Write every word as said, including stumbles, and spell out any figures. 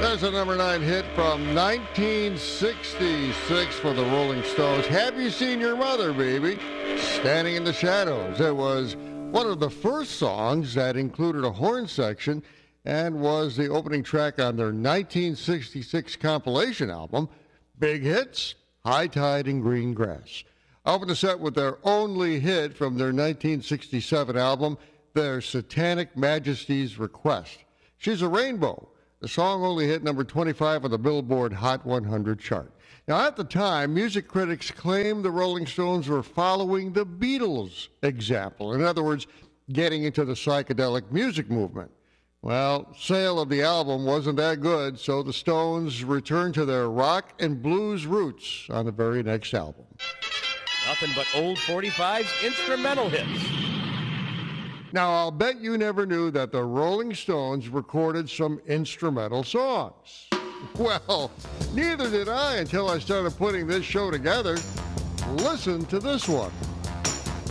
There's a number nine hit from nineteen sixty-six for the Rolling Stones. Have You Seen Your Mother, Baby? Standing in the Shadows. It was one of the first songs that included a horn section and was the opening track on their nineteen sixty-six compilation album, Big Hits, High Tide and Green Grass. I opened the set with their only hit from their nineteen sixty-seven album, Their Satanic Majesty's Request. She's a Rainbow. The song only hit number twenty-five on the Billboard Hot one hundred chart. Now, at the time, music critics claimed the Rolling Stones were following the Beatles' example. In other words, getting into the psychedelic music movement. Well, sale of the album wasn't that good, so the Stones returned to their rock and blues roots on the very next album. Nothing but old forty-fives instrumental hits. Now, I'll bet you never knew that the Rolling Stones recorded some instrumental songs. Well, neither did I until I started putting this show together. Listen to this one.